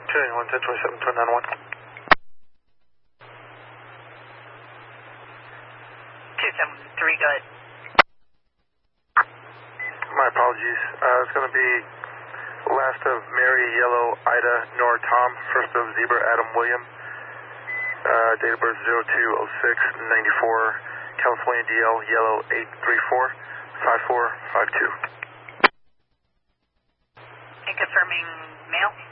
291, 1027, 291. 273, go ahead. My apologies. It's going to be last of Mary, Yellow, Ida, Nora, Tom, first of Zebra, Adam, William. Date of birth 020694, California DL, Yellow 834 5452. And confirming mail?